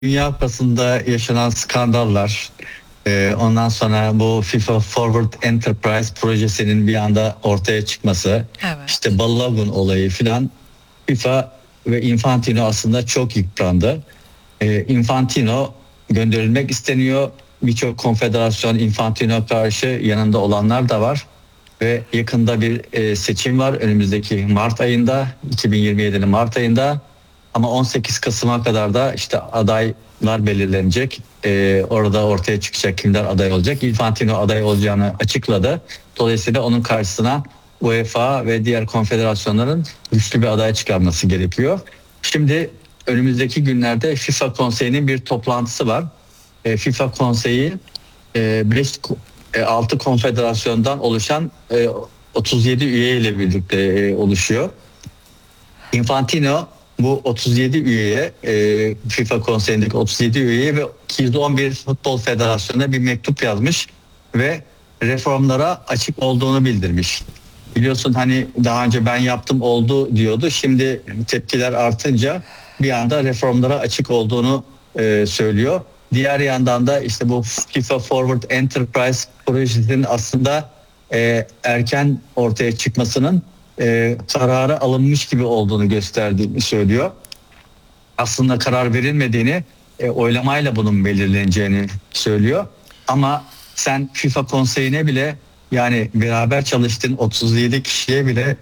Dünya Kupası'nda yaşanan skandallar, ondan sonra bu FIFA Forward Enterprise projesinin bir anda ortaya çıkması, Evet. işte Balogun olayı filan, FIFA ve Infantino aslında çok yıprandı. Infantino gönderilmek isteniyor. Birçok konfederasyon Infantino karşı, yanında olanlar da var. Ve yakında bir seçim var önümüzdeki Mart ayında, 2027'nin Mart ayında. Ama 18 Kasım'a kadar da işte adaylar belirlenecek. Orada ortaya çıkacak kimler aday olacak. Infantino aday olacağını açıkladı. Dolayısıyla onun karşısına UEFA ve diğer konfederasyonların güçlü bir aday çıkarması gerekiyor. Şimdi önümüzdeki günlerde FIFA Konseyi'nin bir toplantısı var. FIFA Konseyi 6 konfederasyondan oluşan 37 üye ile birlikte oluşuyor. Infantino bu 37 üyeye, FIFA Konseyi'ndeki 37 üyeye ve 211 futbol federasyonuna bir mektup yazmış ve reformlara açık olduğunu bildirmiş. Biliyorsun hani daha önce ben yaptım oldu diyordu. Şimdi tepkiler artınca bir anda reformlara açık olduğunu söylüyor. Diğer yandan da işte bu FIFA Forward Enterprise projesinin aslında erken ortaya çıkmasının kararı alınmış gibi olduğunu gösterdiğini söylüyor. Aslında karar verilmediğini, oylamayla bunun belirleneceğini söylüyor. Ama sen FIFA konseyine bile, yani beraber çalıştığın 37 kişiye bile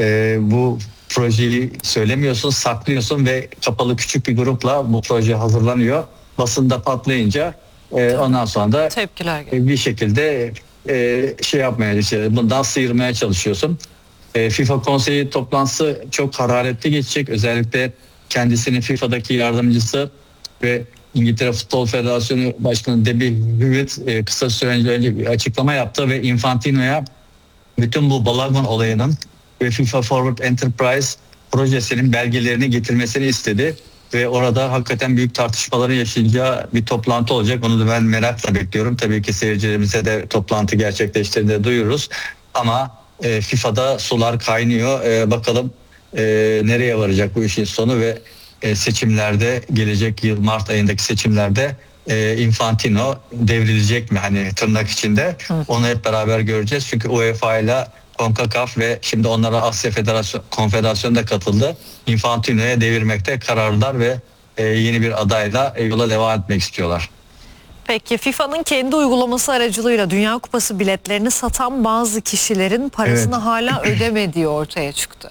bu projeyi söylemiyorsun, saklıyorsun ve kapalı küçük bir grupla bu proje hazırlanıyor. Basında patlayınca ondan sonra da Tepkiler geliyor. bir şekilde şey yapmaya, işte bundan sıyırmaya çalışıyorsun. FIFA konseyi toplantısı çok hararetli geçecek. Özellikle kendisinin FIFA'daki yardımcısı ve İngiltere Futbol Federasyonu Başkanı Debbie Hewitt kısa süre önce bir açıklama yaptı ve Infantino'ya bütün bu Balogun olayının ve FIFA Forward Enterprise projesinin belgelerini getirmesini istedi. Ve orada hakikaten büyük tartışmaların yaşayacağı bir toplantı olacak. Onu da ben merakla bekliyorum. Tabii ki seyircilerimize de toplantı gerçekleştiğinde duyururuz. Ama FIFA'da sular kaynıyor. Bakalım nereye varacak bu işin sonu ve seçimlerde, gelecek yıl Mart ayındaki seçimlerde Infantino devrilecek mi, hani tırnak içinde, onu hep beraber göreceğiz. Çünkü UEFA ile CONCACAF ve şimdi onlara Asya Konfederasyonu da katıldı. Infantino'ya devirmekte kararlılar ve yeni bir adayla yola devam etmek istiyorlar. Peki FIFA'nın kendi uygulaması aracılığıyla Dünya Kupası biletlerini satan bazı kişilerin parasını hala ödemediği ortaya çıktı.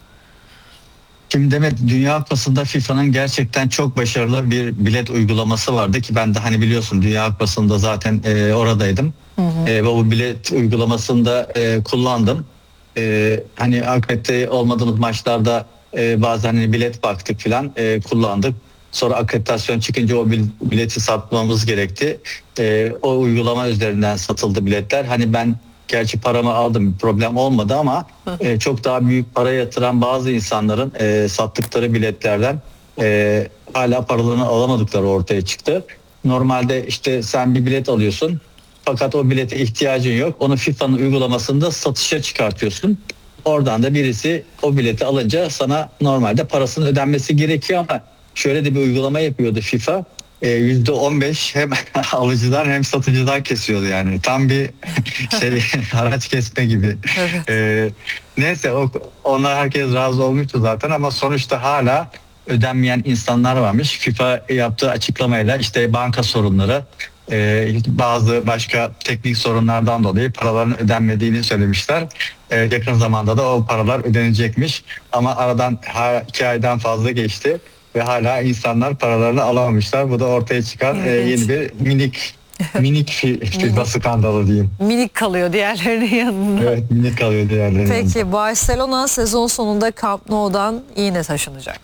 Şimdi Demet, Dünya Kupası'nda FIFA'nın gerçekten çok başarılı bir bilet uygulaması vardı ki ben de hani biliyorsun Dünya Kupası'nda zaten oradaydım. Ve bu bilet uygulamasını da kullandım. Hani akredite olmadığımız maçlarda bazen hani bilet baktık falan, kullandık. Sonra akreditasyon çıkınca o bileti satmamız gerekti. O uygulama üzerinden satıldı biletler. Hani ben gerçi paramı aldım, bir problem olmadı ama çok daha büyük para yatıran bazı insanların sattıkları biletlerden hala paralarını alamadıkları ortaya çıktı. Normalde işte sen bir bilet alıyorsun fakat o bilete ihtiyacın yok. Onu FIFA'nın uygulamasında satışa çıkartıyorsun. Oradan da birisi o bileti alınca sana normalde parasının ödenmesi gerekiyor ama şöyle de bir uygulama yapıyordu FIFA. %15 hem alıcıdan hem satıcıdan kesiyordu yani. Tam bir şey, haraç kesme gibi. Evet. Neyse onlar herkes razı olmuştu zaten ama sonuçta hala ödenmeyen insanlar varmış. FIFA yaptığı açıklamayla işte banka sorunları, bazı başka teknik sorunlardan dolayı paraların ödenmediğini söylemişler. Yakın zamanda da o paralar ödenecekmiş ama aradan 2 aydan fazla geçti ve hala insanlar paralarını alamamışlar. Bu da ortaya çıkan yeni bir minik FIFA skandalı diyeyim. Minik kalıyor diğerlerinin yanında. Evet, minik kalıyor diğerlerinin yanında. Peki Barcelona sezon sonunda Camp Nou'dan yine taşınacak.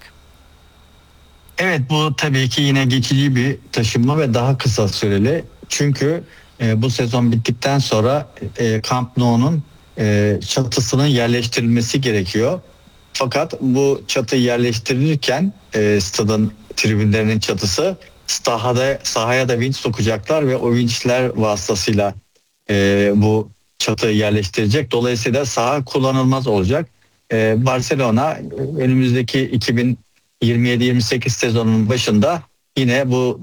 Evet, bu tabii ki yine geçici bir taşınma ve daha kısa süreli. Çünkü bu sezon bittikten sonra Camp Nou'nun çatısının yerleştirilmesi gerekiyor. Fakat bu çatı yerleştirilirken stadın tribünlerinin çatısı sahaya da vinç sokacaklar ve o vinçler vasıtasıyla bu çatıyı yerleştirecek. Dolayısıyla saha kullanılmaz olacak. Barcelona önümüzdeki 2027-28 sezonunun başında yine bu